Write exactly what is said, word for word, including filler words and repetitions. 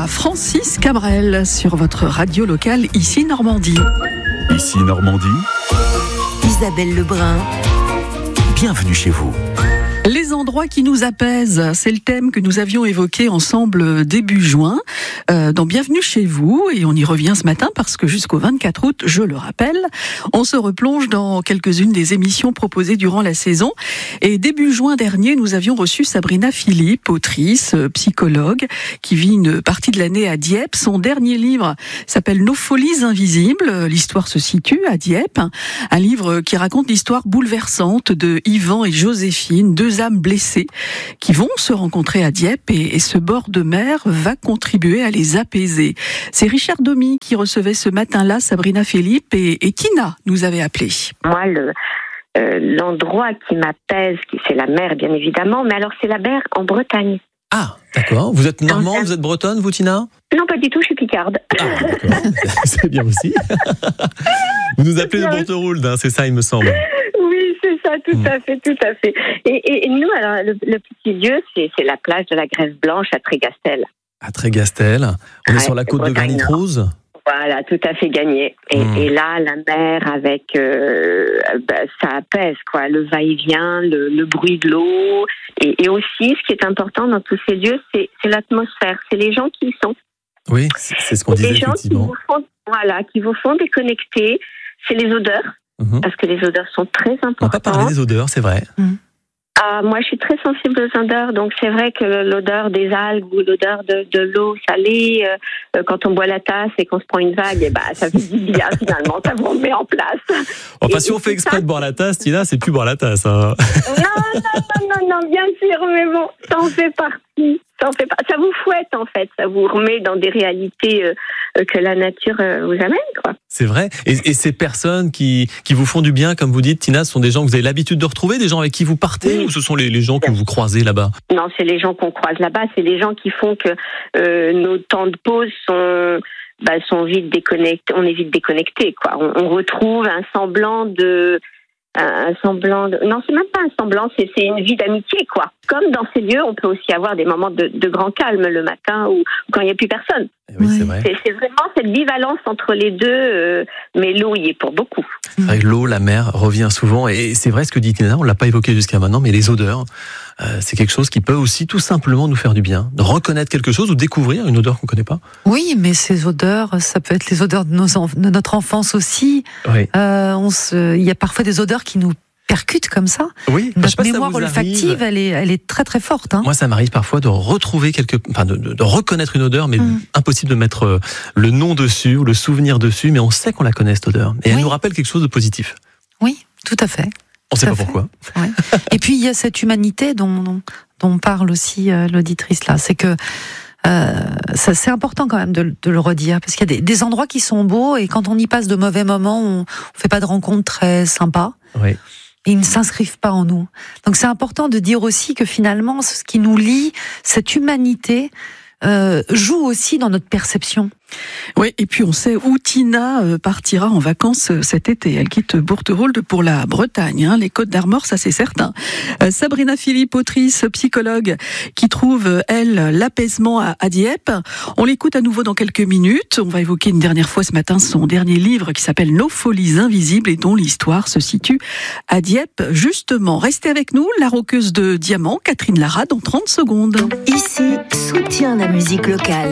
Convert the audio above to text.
Francis Cabrel sur votre radio locale Ici Normandie. Ici Normandie, Isabelle Lebrun. bienvenue chez vous. Les endroits qui nous apaisent, c'est le thème que nous avions évoqué ensemble début juin euh, dans Bienvenue chez vous, et on y revient ce matin parce que jusqu'au vingt-quatre août, je le rappelle, on se replonge dans quelques-unes des émissions proposées durant la saison. Et début juin dernier, nous avions reçu Sabrina Philippe, autrice, psychologue, qui vit une partie de l'année à Dieppe. Son dernier livre s'appelle Nos folies invisibles. L'histoire se situe à Dieppe, un livre qui raconte l'histoire bouleversante de Yvan et Joséphine, deux âmes blessées qui vont se rencontrer à Dieppe, et, et ce bord de mer va contribuer à les apaiser. C'est Richard Domy qui recevait ce matin-là Sabrina Philippe, et, et Tina nous avait appelé. Moi, le, euh, l'endroit qui m'apaise, c'est la mer, bien évidemment, mais alors c'est la mer en Bretagne. Ah, d'accord. Vous êtes normande, vous êtes bretonne, vous, Tina ? Non, pas du tout, je suis picarde. Ah, d'accord. C'est bien aussi. Vous nous appelez de Borderoulle, hein, c'est ça, il me semble. Oui, c'est ça, tout mmh. à fait, tout à fait. Et, et, et nous, alors, le, le petit lieu, c'est, c'est la plage de la Grève Blanche à Trégastel. À Trégastel. On ouais, est sur la côte de Granit-Rose. Voilà, tout à fait gagné. Et, mmh. et là, la mer avec, euh, bah, ça apaise, quoi. Le va-et-vient, le, le bruit de l'eau. Et, et aussi, ce qui est important dans tous ces lieux, c'est, c'est l'atmosphère. C'est les gens qui y sont. Oui, c'est, c'est ce qu'on c'est disait, les gens effectivement. Qui vous font, voilà, qui vous font déconnecter. C'est les odeurs. Mmh. Parce que les odeurs sont très importantes. On n'a pas parlé des odeurs, c'est vrai. Mmh. Ah, moi, je suis très sensible aux odeurs, donc c'est vrai que l'odeur des algues ou l'odeur de, de l'eau salée, euh, quand on boit la tasse et qu'on se prend une vague, et bah, ça fait du bien finalement, ça vous remet en place. Enfin, et si on fait exprès ça, de boire la tasse, Tina, c'est plus boire la tasse. Hein. Non, non, non, non, non, bien sûr, mais bon, ça en fait partie. Ça, en fait pas. Ça vous fouette en fait, ça vous remet dans des réalités euh, que la nature euh, vous amène, quoi. C'est vrai. Et, et ces personnes qui, qui vous font du bien, comme vous dites, Tina, ce sont des gens que vous avez l'habitude de retrouver, des gens avec qui vous partez, oui. Ou ce sont les, les gens que vous croisez là-bas ? Non, c'est les gens qu'on croise là-bas, c'est les gens qui font que euh, nos temps de pause sont, bah, sont vite déconnectés, on est vite déconnectés, quoi. On, on retrouve un semblant de... un semblant de... Non, c'est même pas un semblant, c'est, c'est une vie d'amitié, quoi. Comme dans ces lieux, on peut aussi avoir des moments de, de grand calme le matin ou quand il n'y a plus personne. Oui, c'est vrai. C'est, c'est vraiment cette bivalence entre les deux, euh, mais l'eau y est pour beaucoup. C'est vrai que l'eau, la mer revient souvent, et c'est vrai ce que dit Tina, on ne l'a pas évoqué jusqu'à maintenant, mais les odeurs, euh, c'est quelque chose qui peut aussi tout simplement nous faire du bien. De reconnaître quelque chose ou découvrir une odeur qu'on ne connaît pas. Oui, mais ces odeurs, ça peut être les odeurs de, nos enf- de notre enfance aussi. Oui. Euh, on se, il y a parfois des odeurs qui nous percute comme ça. Oui, notre mémoire olfactive, elle est, elle est très très forte. Hein. Moi, ça m'arrive parfois de retrouver quelque, enfin, de, de, de reconnaître une odeur, mais mmh. impossible de mettre le nom dessus ou le souvenir dessus, mais on sait qu'on la connaît cette odeur, et oui. Elle nous rappelle quelque chose de positif. Oui, tout à fait. On ne sait pas fait. pourquoi. Ouais. Et puis il y a cette humanité dont, dont, dont parle aussi euh, l'auditrice là, c'est que. Euh, ça, c'est important quand même de, de le redire, parce qu'il y a des, des endroits qui sont beaux, et quand on y passe de mauvais moments, on ne fait pas de rencontres très sympas. Oui. Et ils ne s'inscrivent pas en nous. Donc c'est important de dire aussi que finalement, ce qui nous lie, cette humanité, euh, joue aussi dans notre perception. Oui, et puis on sait où Tina partira en vacances cet été. Elle quitte Borderoulle pour la Bretagne, hein, les Côtes d'Armor, ça c'est certain. Euh, Sabrina Philippe, autrice, psychologue, qui trouve, elle, l'apaisement à, à Dieppe. On l'écoute à nouveau dans quelques minutes. On va évoquer une dernière fois ce matin son dernier livre qui s'appelle Nos folies invisibles, et dont l'histoire se situe à Dieppe. Justement, restez avec nous, la roqueuse de diamant, Catherine Lara, dans trente secondes. Ici, soutient la musique locale.